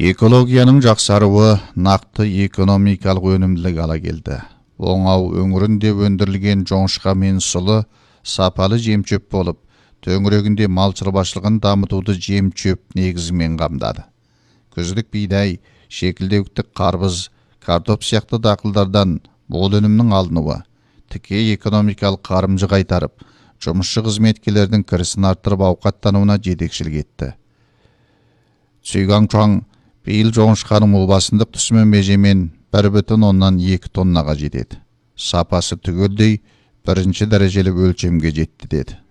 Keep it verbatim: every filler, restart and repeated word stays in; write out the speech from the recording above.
Экологияның жақсаруы нақты экономикалық өнімділік ала келді. Оңау өңірінде өндірілген жоңышқа мен сұлы сапалы жем-шөп болып, төңірегінде мал шаруашылығын дамытуды жем-шөп негізімен қамдады. Күздік бидай, шекілдеуіктік қарбыз, картоп сияқты дақылдардан мол өнімнің алынуы тікелей экономикалық қарымды қайтарып, жұмысшы қызметкерлердің кірісін арттырып ауқаттануына жетекшілік етті. Цюйгаңчуан биыл жоңышқаның ұлбасындық түсімі межемен бір бүтін оннан екі тоннаға жетеді. Сапасы түгелдей бірінші дәрежелі өлшемге жетті деді.